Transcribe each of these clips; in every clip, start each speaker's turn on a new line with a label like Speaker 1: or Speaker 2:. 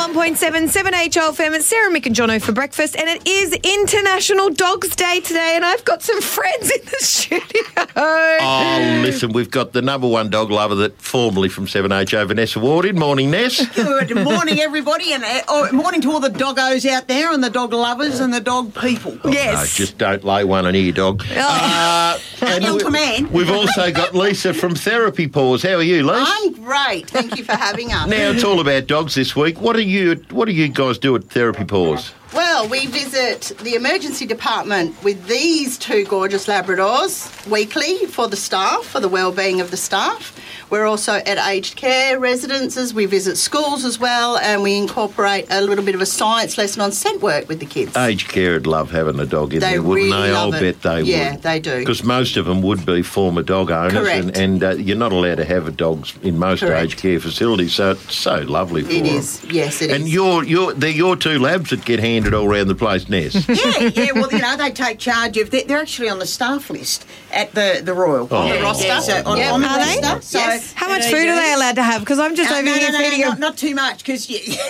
Speaker 1: 101.7 7HLFM. It's Sarah, Mick and Jono for breakfast, and it is International Dogs Day today, and I've got some friends in the studio.
Speaker 2: Oh, listen, we've got the number one dog lover that formerly from 7HO, Vanessa Ward. Morning, Ness.
Speaker 3: Good morning, everybody, and morning to all the doggos out there and the dog lovers and the dog people.
Speaker 1: Yes.
Speaker 2: No, just don't lay one on your dog. And
Speaker 3: Young man.
Speaker 2: We've also got Lisa from Therapy Paws. How are you, Lisa?
Speaker 4: I'm great. Thank you for having us.
Speaker 2: Now, it's all about dogs this week. What do you guys do at Therapy Paws?
Speaker 4: Well, we visit the emergency department with these two gorgeous Labradors weekly for the staff, for the well-being of the staff. We're also at aged care residences. We visit schools as well, and we incorporate a little bit of a science lesson on scent work with the kids.
Speaker 2: Aged care would love having a dog in there, wouldn't
Speaker 4: really
Speaker 2: they? I'll
Speaker 4: love it.
Speaker 2: bet they would.
Speaker 4: Yeah, they do.
Speaker 2: Because most of them would be former dog owners.
Speaker 4: Correct.
Speaker 2: And you're not allowed to have dogs in most
Speaker 4: Correct.
Speaker 2: aged care facilities, so it's so lovely for them.
Speaker 4: It is. Yes, it is.
Speaker 2: And they're your two labs that get handed all around the place, Ness.
Speaker 3: Yeah, well, they take charge of... They're actually on the staff list at the Royal.
Speaker 2: Oh.
Speaker 4: The roster.
Speaker 3: Yeah, so on the
Speaker 1: Are they?
Speaker 3: roster. So,
Speaker 4: Yes.
Speaker 1: How much food are they allowed to have? Because I'm just over here feeding them.
Speaker 3: not too much, because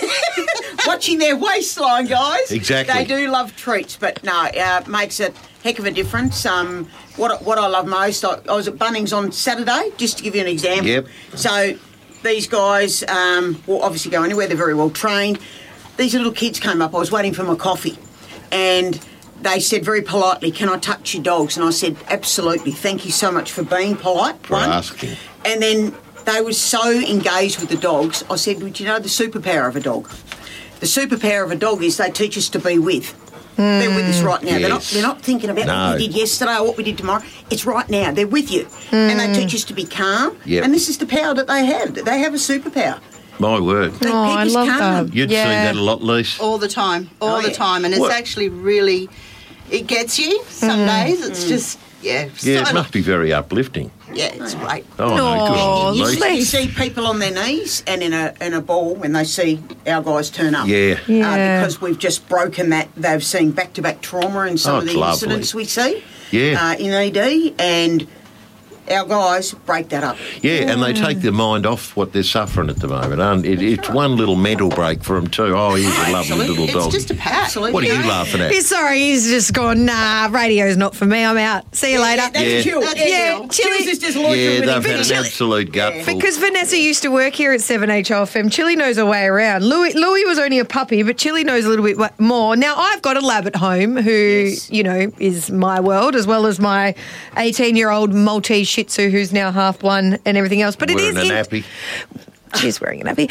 Speaker 3: watching their waistline, guys.
Speaker 2: Exactly.
Speaker 3: They do love treats, but no, it makes a heck of a difference. What I love most, I was at Bunnings on Saturday, just to give you an example.
Speaker 2: Yep.
Speaker 3: So these guys will obviously go anywhere. They're very well trained. These little kids came up. I was waiting for my coffee, and they said very politely, "Can I touch your dogs?" And I said, "Absolutely. Thank you so much for being polite."
Speaker 2: For asking.
Speaker 3: And then they were so engaged with the dogs. I said, "Would you know the superpower of a dog? The superpower of a dog is they teach us to be with." They're with us right now.
Speaker 2: Yes.
Speaker 3: They're not thinking about
Speaker 2: No.
Speaker 3: what we did yesterday or what we did tomorrow. It's right now. They're with you. And they teach us to be calm.
Speaker 2: Yep.
Speaker 3: And this is the power that they have. They have a superpower.
Speaker 2: My word.
Speaker 3: They
Speaker 1: Oh,
Speaker 3: keep
Speaker 1: I
Speaker 3: us
Speaker 1: love
Speaker 3: calm.
Speaker 1: that.
Speaker 2: You'd see that a lot, Lisa.
Speaker 4: all the time. All
Speaker 3: Oh,
Speaker 4: the
Speaker 3: yeah.
Speaker 4: time. And it's
Speaker 2: What?
Speaker 4: actually really... It gets you some days. It's just... Yeah.
Speaker 2: Yeah,
Speaker 4: so
Speaker 2: it must be very uplifting.
Speaker 4: Yeah, it's great.
Speaker 2: Oh,
Speaker 1: Oh,
Speaker 2: no, good.
Speaker 3: You
Speaker 2: Lisa.
Speaker 3: see, you see people on their knees and in a ball when they see our guys turn up.
Speaker 2: Yeah.
Speaker 1: Yeah.
Speaker 3: Because we've just broken that. They've seen back-to-back trauma in some
Speaker 2: Oh,
Speaker 3: of the
Speaker 2: it's lovely.
Speaker 3: incidents we see
Speaker 2: Yeah.
Speaker 3: in ED, and our guys break that up.
Speaker 2: Yeah, and they take their mind off what they're suffering at the moment. And it's one little mental break for them too. Oh, he's a lovely little
Speaker 4: It's
Speaker 2: dog.
Speaker 4: just a pat.
Speaker 3: Absolutely.
Speaker 2: What are you laughing at?
Speaker 1: He's sorry, he's just gone, nah, radio's not for me, I'm out. See you later.
Speaker 3: That's
Speaker 2: Yeah.
Speaker 3: chill.
Speaker 4: That's
Speaker 1: Yeah,
Speaker 4: chill.
Speaker 1: Chili-
Speaker 3: Chill's is just loitering
Speaker 2: Yeah,
Speaker 3: with
Speaker 2: they've
Speaker 3: him.
Speaker 2: had an absolute gutful.
Speaker 1: Because Vanessa used to work here at 7HLFM, Chili knows her way around. Louis was only a puppy, but Chili knows a little bit more. Now, I've got a lab at home who, is my world, as well as my 18-year-old Maltese Shih Tzu who's now half blind and everything else. But
Speaker 2: Wearing
Speaker 1: it is...
Speaker 2: a nappy.
Speaker 1: She's wearing a nappy.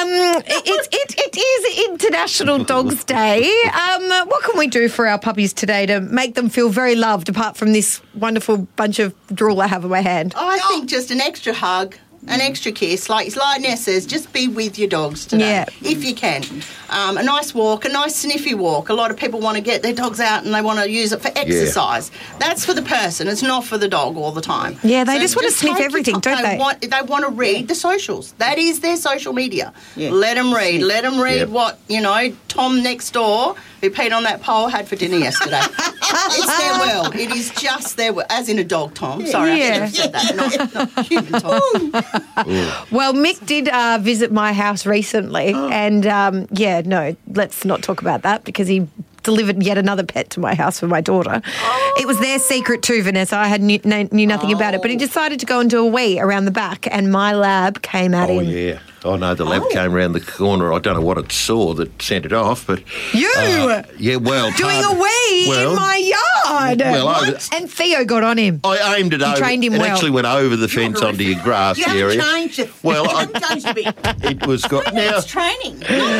Speaker 1: It is International Dogs Day. What can we do for our puppies today to make them feel very loved, apart from this wonderful bunch of drool I have in my hand?
Speaker 4: I think just an extra hug, an extra kiss, like Ness says, just be with your dogs today,
Speaker 1: Yeah.
Speaker 4: if you can. A nice walk, a nice sniffy walk. A lot of people want to get their dogs out and they want to use it for exercise. That's for the person. It's not for the dog all the time.
Speaker 1: Yeah, they just want to sniff
Speaker 4: take your
Speaker 1: everything,
Speaker 4: time.
Speaker 1: don't they?
Speaker 4: They want to read the socials. That is their social media.
Speaker 3: Yeah.
Speaker 4: Let them read. Let them read
Speaker 2: Yep.
Speaker 4: what, Tom next door, who peed on that pole, had for dinner yesterday. It's their world. It is just their world. As in a dog, Tom. Sorry,
Speaker 1: Yeah.
Speaker 4: I should have said that. Not human, Tom.
Speaker 1: Well, Mick did visit my house recently, and no, let's not talk about that because he delivered yet another pet to my house for my daughter. It was their secret too, Vanessa. I knew nothing about it, but he decided to go and do a wee around the back, and my lab came at
Speaker 2: Oh,
Speaker 1: him.
Speaker 2: yeah. Oh, no, the lab came around the corner. I don't know what it saw that sent it off, but...
Speaker 1: You!
Speaker 2: yeah, well...
Speaker 1: Doing a wee in my yard.
Speaker 2: Well,
Speaker 1: And Theo got on him.
Speaker 2: I aimed it over.
Speaker 1: trained him
Speaker 2: it
Speaker 1: well.
Speaker 2: actually went over the fence onto your grass
Speaker 3: You haven't
Speaker 2: area.
Speaker 3: changed it.
Speaker 2: Well,
Speaker 3: You haven't changed a bit.
Speaker 2: It was got... Now,
Speaker 4: It's training.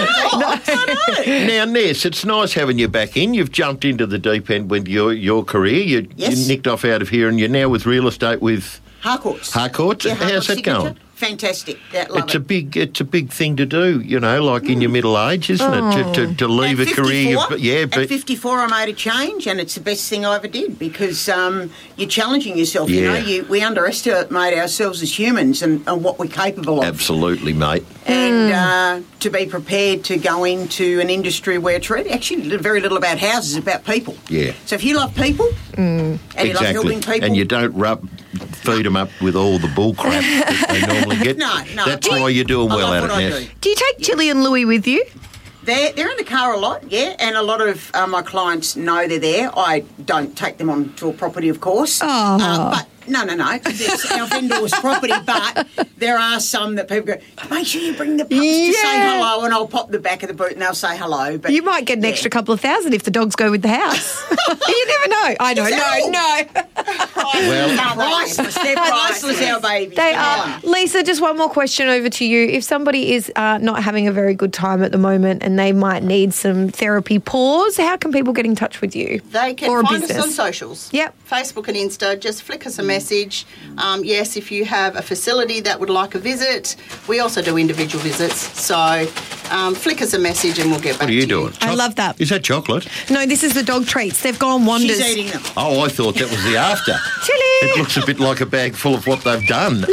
Speaker 4: No.
Speaker 2: now, Ness, it's nice having you back in. You've jumped into the deep end with your career. You
Speaker 3: Yes.
Speaker 2: nicked off out of here and you're now with real estate with
Speaker 3: Harcourts.
Speaker 2: Harcourts.
Speaker 3: Yeah,
Speaker 2: How's
Speaker 3: Harcourts
Speaker 2: that going?
Speaker 3: Signature. Fantastic. Love
Speaker 2: It's
Speaker 3: it.
Speaker 2: a big thing to do, like in your middle age, isn't it? To leave a
Speaker 3: At
Speaker 2: career.
Speaker 3: 54,
Speaker 2: But
Speaker 3: at 54, I made a change, and it's the best thing I ever did because you're challenging yourself.
Speaker 2: Yeah.
Speaker 3: We underestimate ourselves as humans and what we're capable of.
Speaker 2: absolutely, mate.
Speaker 3: And to be prepared to go into an industry where it's actually very little about houses, it's about people.
Speaker 2: Yeah.
Speaker 3: So if you love people and you love helping people,
Speaker 2: And you don't feed them up with all the bull crap that they normally get.
Speaker 3: No.
Speaker 2: That's why you're doing
Speaker 3: I
Speaker 2: well
Speaker 3: love
Speaker 2: at it,
Speaker 3: what I
Speaker 2: Ness.
Speaker 3: do.
Speaker 1: Do you take Chili and Louie with you?
Speaker 3: They're in the car a lot, yeah, and a lot of my clients know they're there. I don't take them onto a property, of course. But no, because it's our vendor's property, but there are some that people go, make sure you bring the pups to say hello, and I'll pop the back of the boot and they'll say hello. But
Speaker 1: you might get an extra couple of thousand if the dogs go with the house. You never know. I know, no.
Speaker 2: Well,
Speaker 3: priceless. They're priceless, our babies.
Speaker 1: They are. Lisa, just one more question over to you. If somebody is not having a very good time at the moment and they might need some therapy pause, how can people get in touch with you?
Speaker 4: They can
Speaker 1: or a
Speaker 4: find
Speaker 1: business?
Speaker 4: us on socials.
Speaker 1: Yep.
Speaker 4: Facebook and Insta. Just flick us a message. Yes, if you have a facility that would like a visit, we also do individual visits. So flick us a message and we'll get back to you.
Speaker 2: What are you doing?
Speaker 1: I love that.
Speaker 2: Is that chocolate?
Speaker 1: No, this is the dog treats. They've gone wonders.
Speaker 3: She's eating them.
Speaker 2: Oh, I thought that was the after.
Speaker 1: Chili.
Speaker 2: It looks a bit like a bag full of what they've done.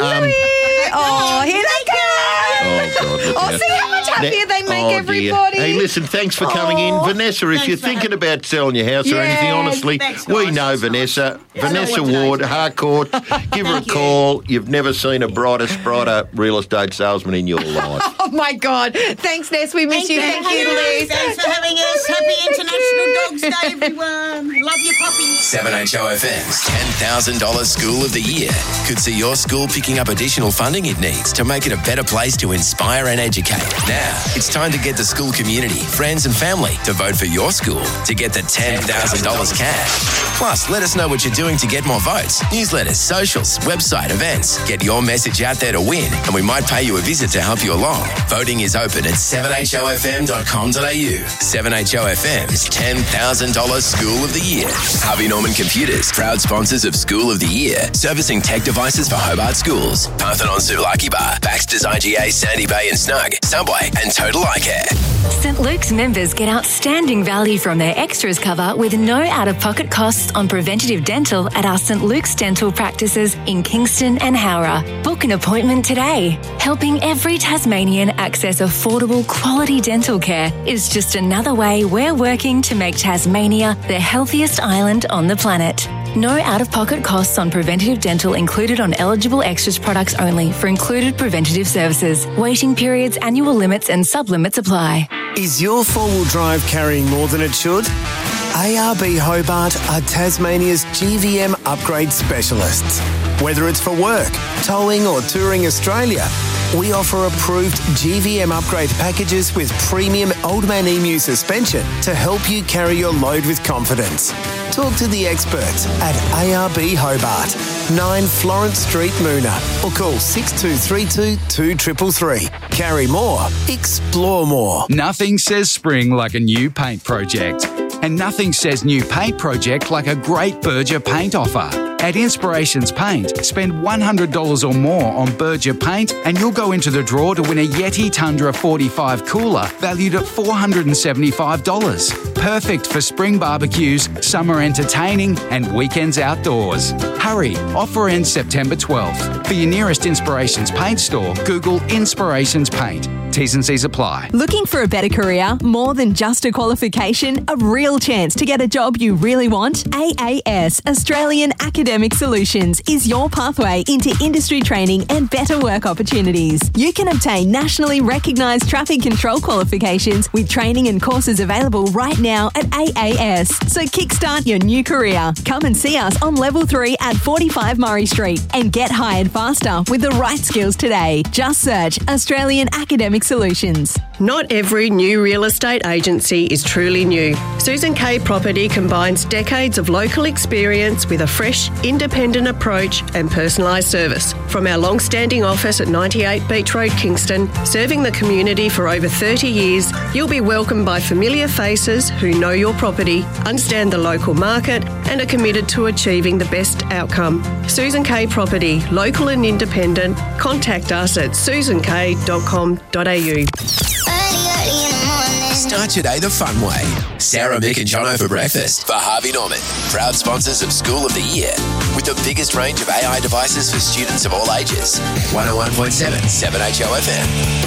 Speaker 1: Oh, here they go.
Speaker 2: Oh, God, look
Speaker 1: Oh,
Speaker 2: at
Speaker 1: see how much happier they make everybody.
Speaker 2: Dear. Hey, listen, thanks for coming in. Vanessa, if you're thinking about selling your house or anything,
Speaker 1: Yes.
Speaker 2: honestly,
Speaker 3: Thanks,
Speaker 2: we
Speaker 3: guys.
Speaker 2: know
Speaker 3: That's
Speaker 2: Vanessa.
Speaker 3: nice.
Speaker 2: Vanessa
Speaker 3: I know what
Speaker 2: Ward,
Speaker 3: today's
Speaker 2: Harcourt. Give her a
Speaker 3: Thank you.
Speaker 2: call. You've never seen a brighter real estate salesman in your life.
Speaker 1: Oh, my God. Thanks, Ness. We miss you. Thank you, Liz.
Speaker 3: Thanks for having us. Happy International Dogs Day, everyone. Love your puppies.
Speaker 5: 7HOFM's $10,000 School of the Year could see your school picking up additional funding it needs to make it a better place to inspire and educate. Now, it's time to get the school community, friends and family to vote for your school to get the $10,000 cash. Plus, let us know what you're doing to get more votes. Newsletters, socials, website, events. Get your message out there to win, and we might pay you a visit to help you along. Voting is open at 7hofm.com.au. 7HOFM's $10,000 School of the Year. Harvey Norman Computers, proud sponsors of School of the Year, servicing tech devices for Hobart schools. Parthenon Sulaki Bar, Baxter's IGA, Sandy Bay and Snug, Subway and Total Eye Care.
Speaker 6: St. Luke's members get outstanding value from their extras cover with no out-of-pocket costs on preventative dental at our St. Luke's dental practices in Kingston and Howrah. Book an appointment today. Helping every Tasmanian access affordable, quality dental care is just another way we're working to make Tasmania the healthiest island on the planet. No out-of-pocket costs on preventative dental included on eligible extras products only for included preventative services. Waiting periods, annual limits and sub-limits apply.
Speaker 7: Is your four-wheel drive carrying more than it should? ARB Hobart are Tasmania's GVM upgrade specialists. Whether it's for work, towing or touring Australia, we offer approved GVM upgrade packages with premium Old Man Emu suspension to help you carry your load with confidence. Talk to the experts at ARB Hobart, 9 Florence Street, Moona, or call 6232 2333. Carry more, explore more.
Speaker 8: Nothing says spring like a new paint project. And nothing says new paint project like a great Berger paint offer. At Inspirations Paint, spend $100 or more on Berger paint and you'll go into the draw to win a Yeti Tundra 45 cooler valued at $475. Perfect for spring barbecues, summer entertaining and weekends outdoors. Hurry, offer ends September 12th. For your nearest Inspirations Paint store, Google Inspirations Paint. T's and C's apply.
Speaker 9: Looking for a better career? More than just a qualification? A real chance to get a job you really want? AAS, Australian Academic Solutions, is your pathway into industry training and better work opportunities. You can obtain nationally recognised traffic control qualifications with training and courses available right now at AAS. So kickstart your new career. Come and see us on Level 3 at 45 Murray Street and get hired faster with the right skills today. Just search Australian Academic Solutions.
Speaker 10: Not every new real estate agency is truly new. Susan K Property combines decades of local experience with a fresh, independent approach and personalised service. From our long-standing office at 98 Beach Road, Kingston, serving the community for over 30 years, you'll be welcomed by familiar faces who know your property, understand the local market and are committed to achieving the best outcome. Susan K Property, local and independent. Contact us at susank.com.au.
Speaker 5: Start your day the fun way. Sarah, Mick and Jono for breakfast for Harvey Norman. Proud sponsors of School of the Year. With the biggest range of AI devices for students of all ages. 101.7 7HOFM.